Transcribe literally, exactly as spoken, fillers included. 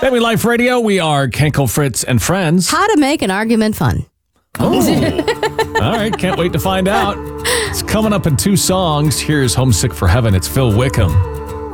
Family Life Radio, we are Kenkel, Fritz, and friends. How to make an argument fun. Oh. All right, can't wait to find out. It's coming up in two songs. Here's Homesick for Heaven. It's Phil Wickham.